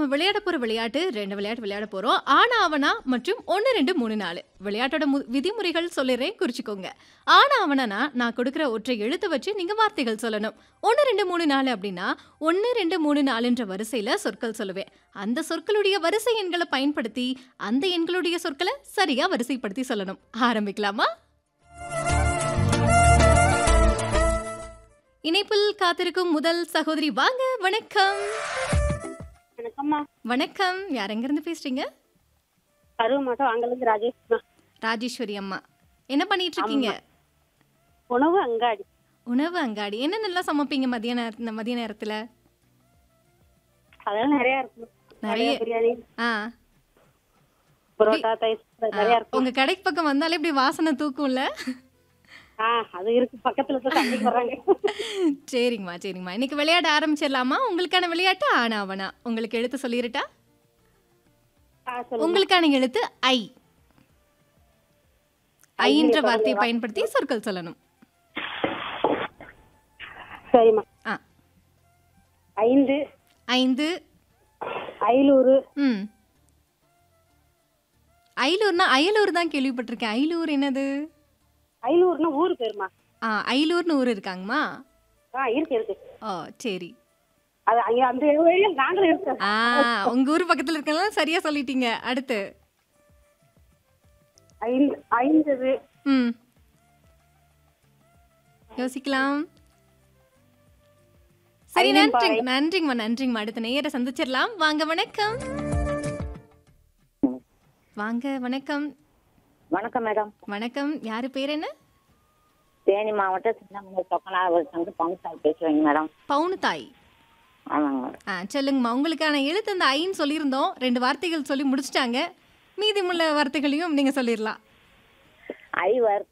நம்ம விளையாட போற விளையாட்டு 2 விளையாட்டு விளையாட போறோம். ஆனா ஆவனா மற்றும் 1 2 3 4. விளையாட்டோட விதிமுறைகள் சொல்லிடுறேன், குறிச்சுக்கோங்க. ஆனா ஆவனானா நான் கொடுக்கிற ஒற்றை எழுத்து வச்சு நீங்க வார்த்தைகள் சொல்லணும். 1 2 3 4 அப்படின்னா 1 2 3 4ன்ற வரிசையில சொற்கள் சொல்லுவேன். அந்த சொற்களுடைய வரிசை எண்களை பயன்படுத்தி அந்த எண்களுடைய சொற்களை சரியா வரிசைப்படுத்தி சொல்லணும். ஆரம்பிக்கலாமா? இணைப்பில் காத்திருக்கும் முதல் சகோதரி வாங்க. வணக்கம். வணக்கம்மா. வணக்கம். யார் எங்கிருந்து பேசுறீங்க? கரூர் மாவட்டம் வாங்கலேருந்து ராஜேஷ்மா. ராஜேஸ்வரி அம்மா, என்ன பண்ணிட்டு இருக்கீங்க? உணவு அங்காடி. உணவு அங்காடி. என்ன நல்லா சமைப்பீங்க மதிய நேரத்துல? அதெல்லாம் நிறைய இருக்கும். நிறைய. பிரியாணி, ஆ, பரோட்டா, தயிர் நிறைய இருக்கும். உங்க கடைக்கு பக்கம் வந்தாலே இப்படி வாசனை தூக்கும்ல? அது இருக்கு, பக்கத்துல தான் சண்டைக்கு வர்றாங்க. சரிங்கம்மா சரிங்கம்மா. இன்னைக்கு விளையாட ஆரம்பிச்சிடலாமா? உங்களுக்கான விளையாட்டு ஆனா ஆவனா. உங்களுக்கு எழுத்து சொல்லிருட்டா? சொல்லுங்க. உங்களுக்கான எழுத்து ஐ. ஐன்ற வார்த்தையை பயன்படுத்தி சொற்கள் சொல்லணும். சரிம்மா. ஆ, 5 5. ஐலூர். அயலூர்னா அயலூர் தான் கேள்விப்பட்டிருக்கேன். அயலூர் என்னது? ஐலூர்னா ஊர் பேருமா. அயலூர்னு ஊர் இருக்காங்கம்மா? இருக்கு. ஓ சரி. அது அங்க அந்த ஏரியா நாங்களும் இருக்கோம். உங்க ஊர் பக்கத்துல இருக்கலாம். சரியா சொல்லிட்டீங்க. அடுத்து 5 யோசிக்கலாம். சரி, நன்றிங்கம்மா. அடுத்த நேயரை சந்திச்சிடலாம். வாங்க. வணக்கம். வாங்க. வணக்கம். வணக்கம் மேடம். வணக்கம். யாரு பேர் என்ன? தேனி மாவட்டம் சின்னமனூர் பக்கம் பவுன்சாய் பேசுறேங்க மேடம். பவுனுத்தாய். ஆமாங்க. சொல்லுங்கம்மா. உங்களுக்கான எழுத்து அந்த ஐன்னு சொல்லியிருந்தோம். 2 வார்த்தைகள் சொல்லி முடிச்சிட்டாங்க. மீதிமுள்ள வார்த்தைகளையும் நீங்க சொல்லிடலாம். ஐவர்.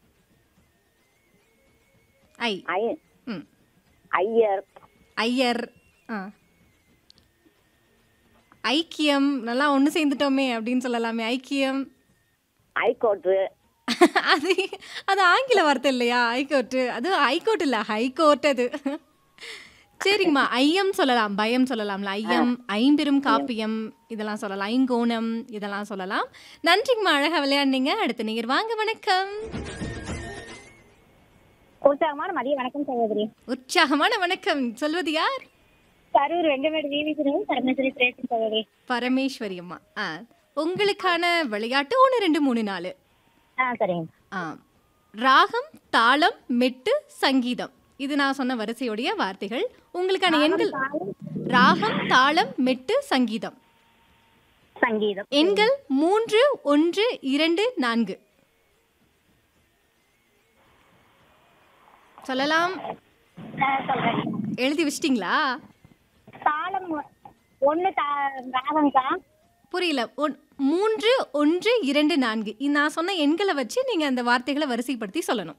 ஐ. ஐயர். ஐயர். ஐக்கியம். நல்லா ஒன்று சேர்ந்துட்டோமே அப்படின்னு சொல்லலாமே. ஐக்கியம். ஐகோர்ட்டு. அது ஆங்கில வார்த்தை இல்லையா? ஐகோர்ட்டு. அது ஐகோர்ட் இல்ல, ஹைகோர்ட் அது. சரிங்கம்மா. ஐயம் சொல்லலாம், பயம் சொல்லலாம்ல. ஐயம், ஐம்பெரும் காப்பியம் இதெல்லாம் சொல்லலாம். ஐங்கோணம் இதெல்லாம் சொல்லலாம். நன்றிங்கம்மா, அழகா விளையாடுனீங்க. அடுத்த நேயர் வாங்க. வணக்கம். உற்சாகமான மதிய வணக்கம் சகோதரி. உற்சாகமான வணக்கம். சொல்வது யார்? கரூர் வெங்கமேடு வீதிசிறுவன் பரமேஸ்வரி பேசும் சகோதரி. பரமேஸ்வரி அம்மா. உங்களுக்கான விளையாட்டு 1 2 3 4. சரிங்க. ராகம், தாளம், மெட்டு, சங்கீதம். இது நான் சொன்ன வரிசையுடைய வார்த்தைகள். உங்களுக்கான எண்கள் ராகம், தாளம், மெட்டு, சங்கீதம். எண்கள் 3 1 2 4. சொல்லலாம். எழுதி வச்சிட்டீங்களா? தாளம் 1 ராகம்க்கா. புரியல. 3 1 2 4. நான் சொன்ன எண்களை வச்சு நீங்க அந்த வார்த்தைகளை வரிசைப்படுத்தி சொல்லணும்.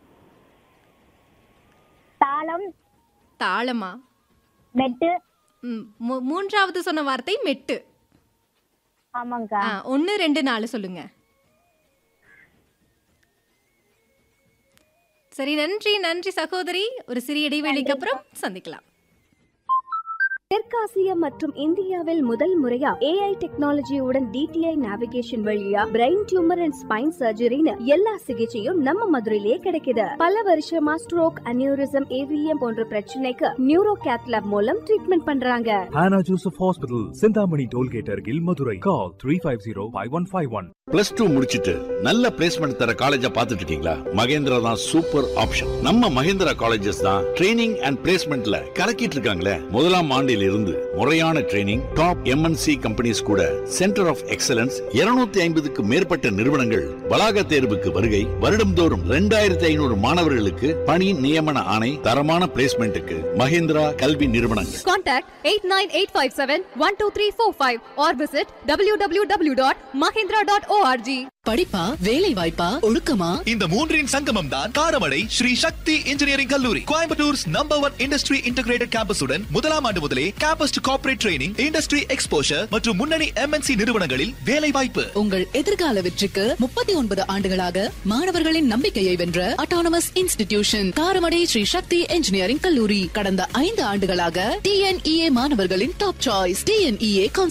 தாளம். தாளமா? மெட்டு. மூன்றாவது சொன்ன வார்த்தை மெட்டு. ஆமாங்கக்கா. 1 2 4 சொல்லுங்க. சரி, நன்றி சகோதரி. ஒரு சிறிய இடைவேளைக்கு அப்புறம் சந்திக்கலாம். தெற்காசியா மற்றும் இந்தியாவில் முதல் முறையா AI டெக்னாலஜியுடன் DTI நேவிகேஷன் வழியா பிரெயின் டியூமர் அண்ட் ஸ்பைன் சர்ஜரின்னு எல்லா சிகிச்சையும் நம்ம மதுரையிலே கிடைக்குது. பல வருஷமா ஸ்ட்ரோக், அனியூரிசம், AVM போன்ற பிரச்சனைக்கு நியூரோ கேத்லாப் மூலம் ட்ரீட்மெண்ட் பண்றாங்க. Hannah Joseph Hospital, Sindhamani Tollgate அருகில் மதுரை. Call 350-5151. +2 முடிச்சிட்டு நல்ல பிளேஸ்மெண்ட் தர காலேஜா பாத்துட்டு இருக்கீங்களா? மகேந்திரா தான் சூப்பர் ஆப்ஷன். நம்ம மகேந்திரா காலேஜஸ் தான் ட்ரைனிங் அண்ட் பிளேஸ்மெண்ட்ல கலக்கிட்டு இருக்காங்களே. முதலாம் ஆண்டில் இருந்து முறையான ட்ரைனிங், டாப் MNC கம்பெனிஸ் கூட சென்டர் ஆஃப் எக்ஸலன்ஸ் 250க்கு மேற்பட்ட நிறுவனங்கள் வளாக தேர்வுக்கு வருகை. வருடம்தோறும் 2500 மாணவர்களுக்கு பணி நியமன ஆணை. தரமான பிளேஸ்மெண்ட்டுக்கு மகேந்திரா கல்வி நிறுவனங்கள். Contact 8985712345 or visit www.mahindra.org. படிப்பா, வேலை வாய்ப்பா, ஒழுக்கமா? இந்த மூன்றின் சங்கமம் தான் காரமடை ஸ்ரீ சக்தி இன்ஜினியரிங் கல்லூரி. கோயம்புத்தூர்ஸ் நம்பர் 1 இண்டஸ்ட்ரி இன்டகிரேட்டட் கேம்பஸுடன் முதலாம் ஆண்டு முதலே campus to corporate training, industry exposure மற்றும் முன்னணி MNC நிறுவனங்களில் வேலை வாய்ப்பு. உங்கள் எதிர்கால வெற்றிக்கு 39 ஆண்டுகளாக மாணவர்களின் நம்பிக்கையை வென்ற அட்டானமஸ் இன்ஸ்டிடியூஷன் காரமடை ஸ்ரீ சக்தி இன்ஜினியரிங் கல்லூரி. கடந்த 5 ஆண்டுகளாக TNEA மாணவர்களின் டாப் சாய்ஸ். TNEA